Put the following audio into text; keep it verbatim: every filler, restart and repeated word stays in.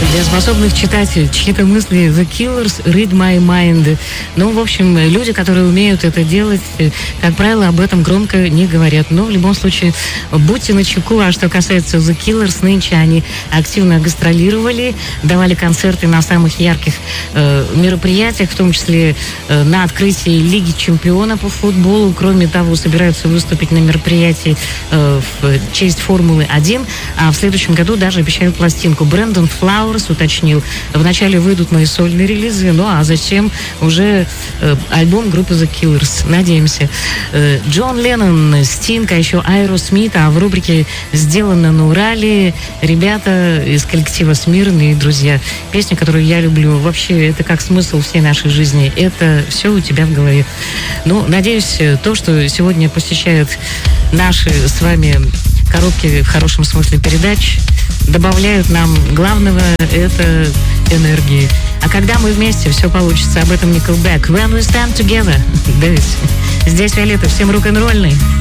Для способных читать чьи-то мысли The Killers, Read My Mind. Ну, в общем, люди, которые умеют это делать, как правило, об этом громко не говорят. Но в любом случае, будьте начеку. А что касается The Killers, нынче они активно гастролировали, давали концерты на самых ярких э, мероприятиях, в том числе э, на открытии Лиги чемпионов по футболу. Кроме того, собираются выступить на мероприятии э, в честь Формулы один. А в следующем году даже обещают пластинку. Брэндон Флауэрс уточнил, вначале выйдут мои сольные релизы, ну а затем уже э, альбом группы The Killers. Надеемся. Э, Джон Леннон, Стинг, а еще Аэросмит, а в рубрике «Сделано на Урале» ребята из коллектива «Смирно» и друзья. Песня, которую я люблю. Вообще, это как смысл всей нашей жизни. Это все у тебя в голове. Ну, надеюсь, то, что сегодня посещают наши с вами коробки в хорошем смысле передач, добавляют нам главного — это энергии. А когда мы вместе, все получится. Об этом Nickelback. When we stand together. Здесь Виолетта. Всем рок-н-ролльный.